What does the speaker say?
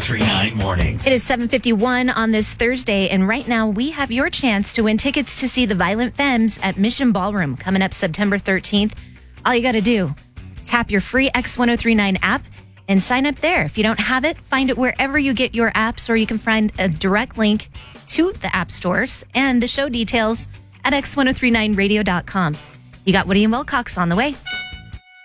1039 Mornings. It is 7:51 on this Thursday, and right now we have your chance to win tickets to see the Violent Femmes at Mission Ballroom coming up September 13th. All you got to do, tap your free X1039 app and sign up there. If you don't have it, find it wherever you get your apps, or you can find a direct link to the app stores and the show details at x1039radio.com. You got Woody and Wilcox on the way.